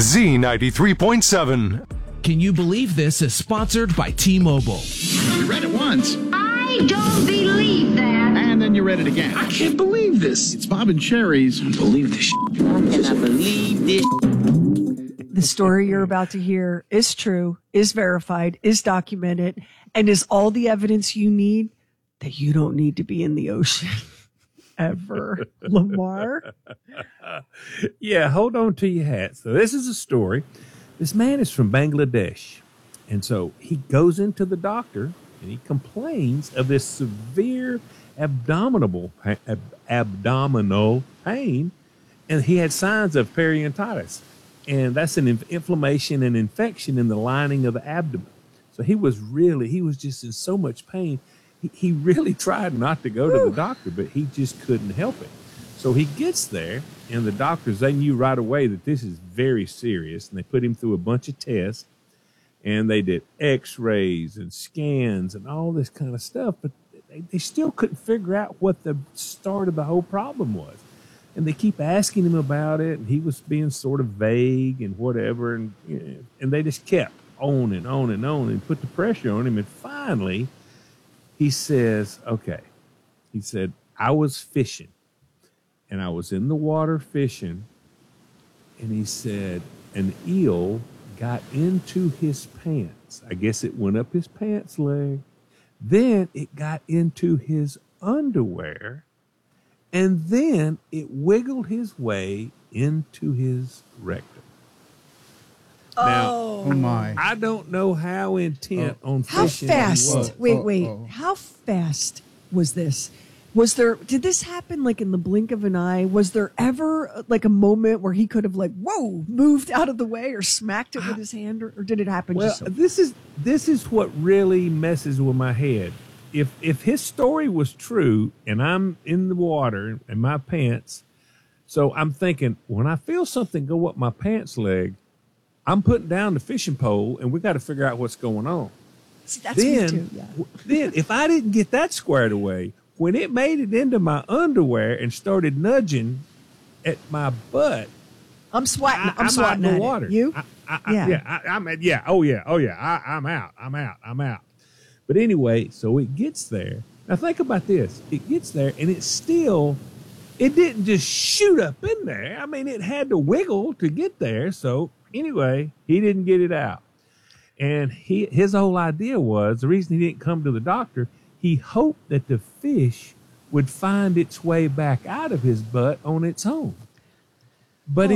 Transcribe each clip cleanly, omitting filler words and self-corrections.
Z93.7. Can You Believe This is sponsored by T-Mobile. You read it once. I don't believe that. And then you read it again. I can't believe this. It's Bob and Sherry's. I believe this shit. How can I believe this? The story you're about to hear is true, is verified, is documented, and is all the evidence you need that you don't need to be in the ocean ever. Lamar? Yeah, hold on to your hat. So this is a story. This man is from Bangladesh. And so he goes into the doctor and he complains of this severe abdominal pain. And he had signs of periodontitis. And that's an inflammation and infection in the lining of the abdomen. So he was just in so much pain. He really tried not to go to the doctor, but he just couldn't help it. So he gets there, and the doctors, they knew right away that this is very serious, and they put him through a bunch of tests, and they did x-rays and scans and all this kind of stuff, but they still couldn't figure out what the start of the whole problem was. And they keep asking him about it, and he was being sort of vague and whatever, and they just kept on and on and on and put the pressure on him, and finally he says, okay, he said, I was fishing. And I was in the water fishing, and he said an eel got into his pants. I guess it went up his pants leg. Then it got into his underwear, and then it wiggled his way into his rectum. Now, Oh my. I don't know how intent on How fishing fast? he was. Wait. How fast was this? Did this happen like in the blink of an eye? Was there ever like a moment where he could have moved out of the way or smacked it with his hand, or did it happen Well, just so? this is what really messes with my head. If his story was true and I'm in the water in my pants, so I'm thinking when I feel something go up my pants leg, I'm putting down the fishing pole and we got to figure out what's going on. See, that's me too, yeah. Then if I didn't get that squared away, when it made it into my underwear and started nudging at my butt, I'm swatting. I'm out swatting in the at water. it. You? I'm out. But anyway, so it gets there. Now think about this. It gets there and it didn't just shoot up in there. I mean, it had to wiggle to get there. So anyway, he didn't get it out. And his whole idea was, the reason he didn't come to the doctor, he hoped that the fish would find its way back out of his butt on its own. But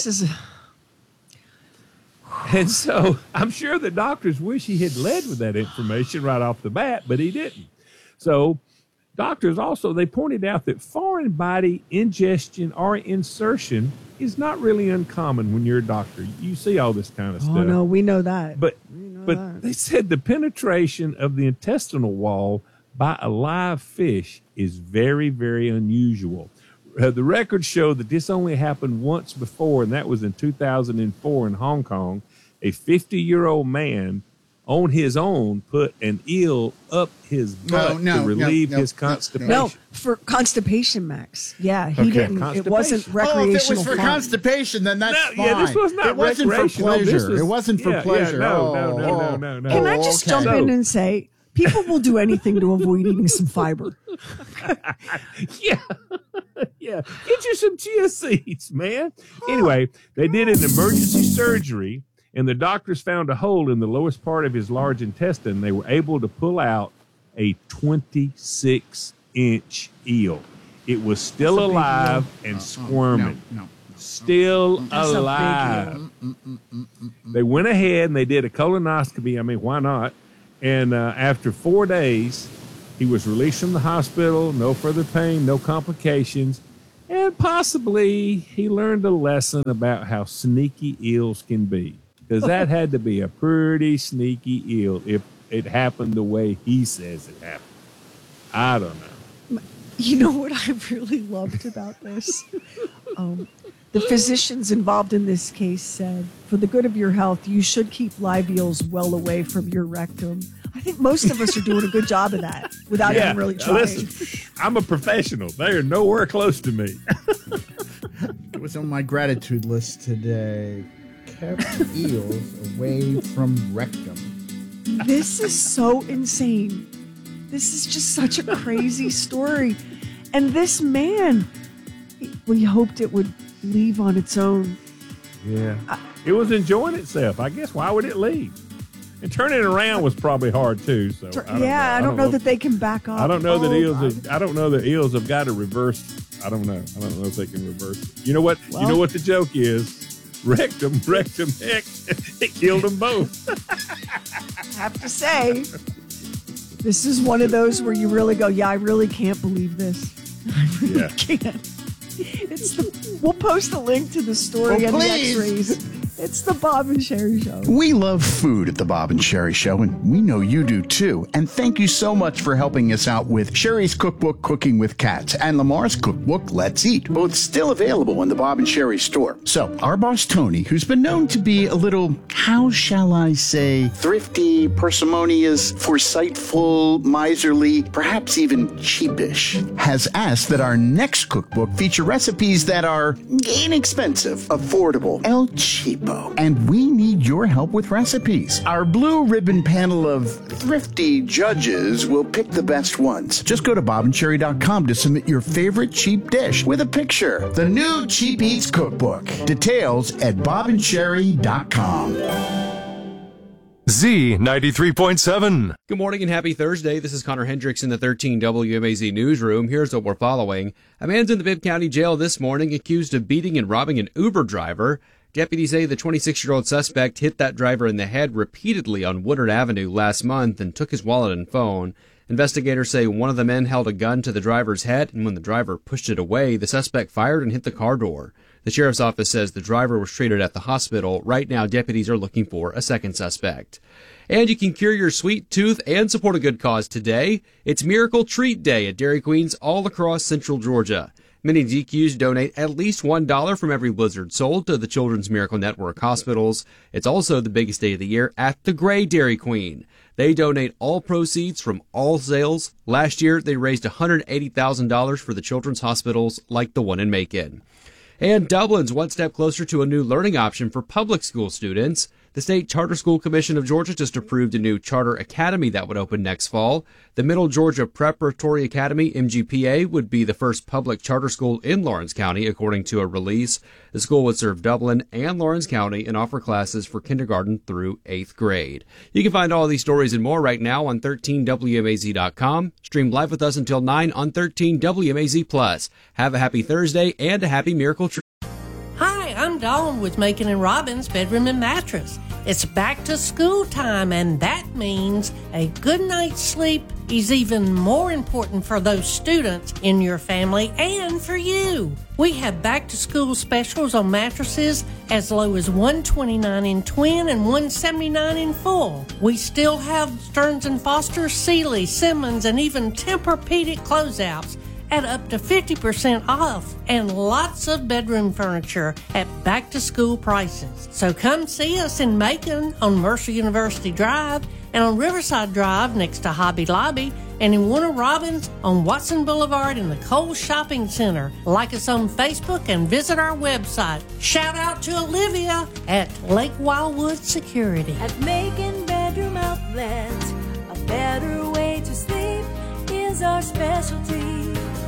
And so I'm sure the doctors wish he had led with that information right off the bat, but he didn't. So doctors also, they pointed out that foreign body ingestion or insertion is not really uncommon when you're a doctor. You see all this kind of stuff. Oh, no, we know that. But they said the penetration of the intestinal wall by a live fish is very, very unusual. The records show that this only happened once before, and that was in 2004 in Hong Kong. A 50-year-old man on his own put an eel up his butt to relieve his constipation. No, for constipation, Max. Yeah, he didn't. It wasn't recreational. Oh, if it was for constipation, then that's fine. Yeah, this was not It wasn't for pleasure. It wasn't for pleasure. No. Can I just jump in and say, people will do anything to avoid eating some fiber. Yeah. Get you some chia seeds, man. Anyway, they did an emergency surgery, and the doctors found a hole in the lowest part of his large intestine. They were able to pull out a 26-inch eel. It was still alive and squirming. Still alive. They went ahead and they did a colonoscopy. I mean, why not? And after 4 days, he was released from the hospital. No further pain, no complications. And possibly he learned a lesson about how sneaky eels can be. Because that had to be a pretty sneaky eel if it happened the way he says it happened. I don't know. You know what I really loved about this? The physicians involved in this case said, for the good of your health, you should keep live eels well away from your rectum. I think most of us are doing a good job of that without even really trying. Listen, I'm a professional. They are nowhere close to me. It was on my gratitude list today. kept eels away from rectum. This is so insane. This is just such a crazy story. And this man, we hoped it would leave on its own. Yeah. It was enjoying itself. I guess why would it leave? And turning it around was probably hard too. So I don't know that they can back off. I don't know that eels have got to reverse. I don't know if they can reverse it. You know what? Well, you know what the joke is? Wrecked 'em, heck, it killed them both. I have to say, this is one of those where you really go, yeah, I really can't believe this. I really can't. We'll post the link to the story and the X-rays. It's the Bob and Sherry Show. We love food at the Bob and Sherry Show, and we know you do too. And thank you so much for helping us out with Sherry's cookbook, Cooking with Cats, and Lamar's cookbook, Let's Eat, both still available in the Bob and Sherry store. So, our boss Tony, who's been known to be a little, how shall I say, thrifty, parsimonious, foresightful, miserly, perhaps even cheapish, has asked that our next cookbook feature recipes that are inexpensive, affordable, El Cheapo. And we need your help with recipes. Our blue ribbon panel of thrifty judges will pick the best ones. Just go to bobandcherry.com to submit your favorite cheap dish with a picture. The new Cheap Eats Cookbook. Details at bobandcherry.com. Z93.7. Good morning and happy Thursday. This is Connor Hendricks in the 13 WMAZ newsroom. Here's what we're following. A man's in the Bibb County Jail this morning accused of beating and robbing an Uber driver. Deputies say the 26-year-old suspect hit that driver in the head repeatedly on Woodard Avenue last month and took his wallet and phone. Investigators say one of the men held a gun to the driver's head, and when the driver pushed it away, the suspect fired and hit the car door. The sheriff's office says the driver was treated at the hospital. Right now, deputies are looking for a second suspect. And you can cure your sweet tooth and support a good cause today. It's Miracle Treat Day at Dairy Queens all across Central Georgia. Many DQs donate at least $1 from every Blizzard sold to the Children's Miracle Network hospitals. It's also the biggest day of the year at the Gray Dairy Queen. They donate all proceeds from all sales. Last year, they raised $180,000 for the children's hospitals like the one in Macon. And Dublin's one step closer to a new learning option for public school students. The State Charter School Commission of Georgia just approved a new charter academy that would open next fall. The Middle Georgia Preparatory Academy, MGPA, would be the first public charter school in Lawrence County, according to a release. The school would serve Dublin and Lawrence County and offer classes for kindergarten through 8th grade. You can find all these stories and more right now on 13WMAZ.com. Stream live with us until 9 on 13WMAZ+. Have a happy Thursday and a happy Miracle Treat. Hi, I'm Dawn with Macon and Robbins Bedroom and Mattress. It's back to school time, and that means a good night's sleep is even more important for those students in your family and for you. We have back to school specials on mattresses as low as $129 in twin and $179 in full. We still have Stearns & Foster, Sealy, Simmons, and even Tempur-Pedic closeouts at up to 50% off, and lots of bedroom furniture at back-to-school prices. So come see us in Macon on Mercer University Drive and on Riverside Drive next to Hobby Lobby, and in Warner Robins on Watson Boulevard in the Kohl's Shopping Center. Like us on Facebook and visit our website. Shout out to Olivia at Lake Wildwood Security. At Macon Bedroom Outlet, a better way to sleep is our specialty.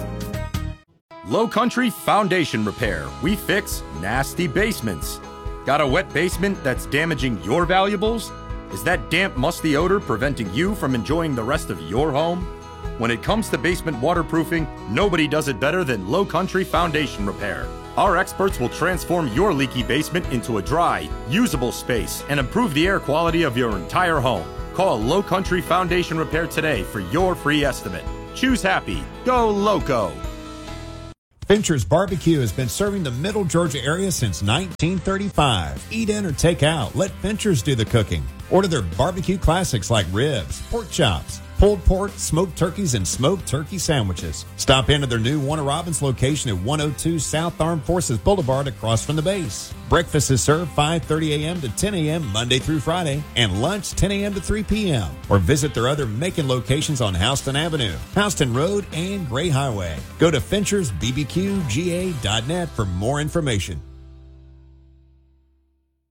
Low Country Foundation Repair. We fix nasty basements. Got a wet basement that's damaging your valuables? Is that damp, musty odor preventing you from enjoying the rest of your home? When it comes to basement waterproofing, nobody does it better than Low Country Foundation Repair. Our experts will transform your leaky basement into a dry, usable space and improve the air quality of your entire home. Call Low Country Foundation Repair today for your free estimate. Choose happy. Go Loco. Fincher's Barbecue has been serving the Middle Georgia area since 1935. Eat in or take out. Let Fincher's do the cooking. Order their barbecue classics like ribs, pork chops, pulled pork, smoked turkeys, and smoked turkey sandwiches. Stop into their new Warner Robins location at 102 South Armed Forces Boulevard across from the base. Breakfast is served 5:30 a.m. to 10 a.m. Monday through Friday, and lunch 10 a.m. to 3 p.m. Or visit their other Macon locations on Houston Avenue, Houston Road, and Gray Highway. Go to FinchersBBQGA.net for more information.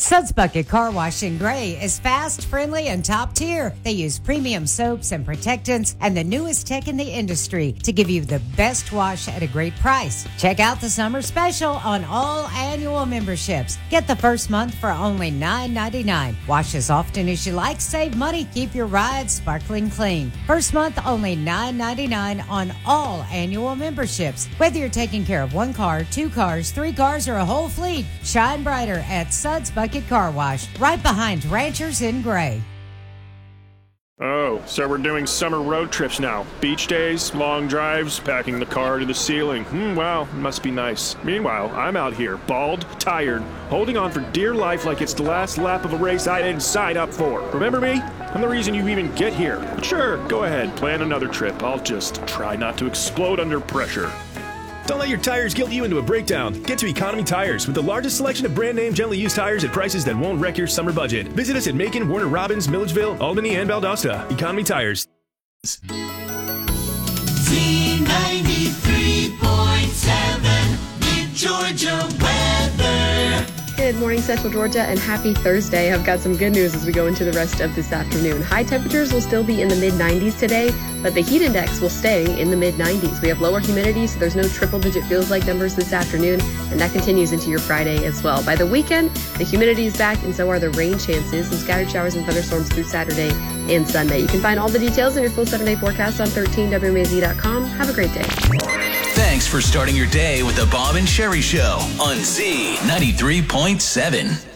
Suds Bucket Car Wash in Gray is fast, friendly, and top tier. They use premium soaps and protectants and the newest tech in the industry to give you the best wash at a great price. Check out the summer special on all annual memberships. Get the first month for only $9.99. Wash as often as you like, save money, keep your ride sparkling clean. First month only $9.99 on all annual memberships. Whether you're taking care of 1 car, 2 cars, 3 cars, or a whole fleet, shine brighter at Suds Bucket Car Wash, right behind Ranchers in Gray. Oh, so we're doing summer road trips now. Beach days, long drives, packing the car to the ceiling. Wow, must be nice. Meanwhile, I'm out here, bald, tired, holding on for dear life like it's the last lap of a race I didn't sign up for. Remember me? I'm the reason you even get here. But sure, go ahead, plan another trip. I'll just try not to explode under pressure. Don't let your tires guilt you into a breakdown. Get to Economy Tires with the largest selection of brand name gently used tires at prices that won't wreck your summer budget. Visit us at Macon, Warner Robins, Milledgeville, Albany, and Valdosta. Economy Tires. Z93.7 Mid-Georgia weather. Good morning, Central Georgia, and happy Thursday. I've got some good news as we go into the rest of this afternoon. High temperatures will still be in the mid-90s today, but the heat index will stay in the mid-90s. We have lower humidity, so there's no triple-digit feels-like numbers this afternoon, and that continues into your Friday as well. By the weekend, the humidity is back, and so are the rain chances. Some scattered showers and thunderstorms through Saturday and Sunday. You can find all the details in your full 7-day forecast on 13WMAZ.com. Have a great day. Thanks for starting your day with the Bob and Sherry Show on Z93.7.